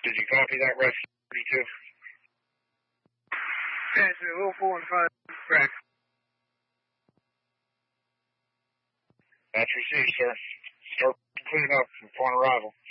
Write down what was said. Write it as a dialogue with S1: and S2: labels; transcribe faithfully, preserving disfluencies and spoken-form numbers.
S1: Did you copy that, Rescue thirty-two?
S2: Yeah, it's a little four and five crack.
S1: That's received, sir. Start cleaning up upon arrival.